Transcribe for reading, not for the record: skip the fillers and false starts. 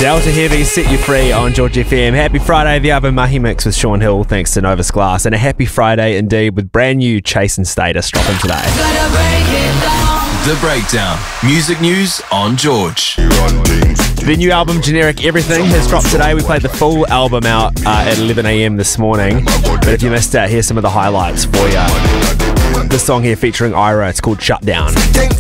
Delta Heavy, Set You Free on George FM. Happy Friday, the Album Mahi Mix with Sean Hill, thanks to Novus Glass. And a happy Friday indeed with brand new Chase and Status dropping today. The Breakdown. Music news on George. The new album, Generic Everything, has dropped today. We played the full album out at 11 a.m. this morning. But if you missed out, here's some of the highlights for you. This song here featuring Ira, it's called Shut Down. Think